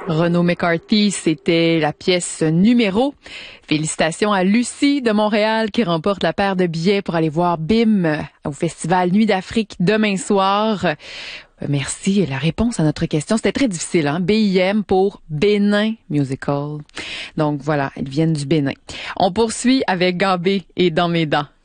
Renaud McCarthy, c'était la pièce numéro. Félicitations à Lucie de Montréal qui remporte la paire de billets pour aller voir BIM au Festival Nuit d'Afrique demain soir. Merci. La réponse à notre question, c'était très difficile, hein? BIM pour Bénin Musical. Donc voilà, ils viennent du Bénin. On poursuit avec Gambé et Dans mes dents.